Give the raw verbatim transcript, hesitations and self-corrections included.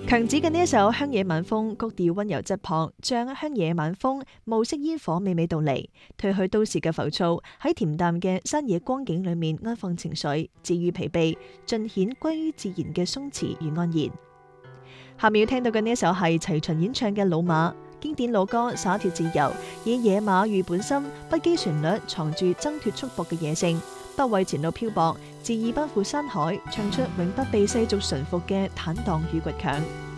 強子嘅呢一首《鄉野晚風》，曲調溫柔質樸，將鄉野晚風、暮色煙火娓娓道嚟，褪去都市嘅浮躁，喺恬淡嘅山野光景裏面安放情緒，治愈疲憊，盡顯歸於自然嘅鬆弛與安然。下面要聽到嘅呢一首係齊秦演唱嘅《老馬》，經典老歌灑脫自由，以野馬喻本心，不羈旋律藏住掙脫束縛嘅野性，不畏前路漂泊，恣意奔赴山海，唱出永不被世俗馴服嘅坦蕩與倔強。